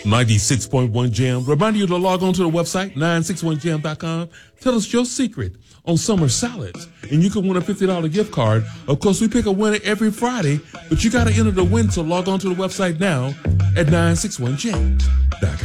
96.1 Jam. Remind you to log on to the website, 961jam.com. Tell us your secret on summer salads, and you can win a $50 gift card. Of course, we pick a winner every Friday, but you got to enter the win, so log on to the website now at 961jam.com.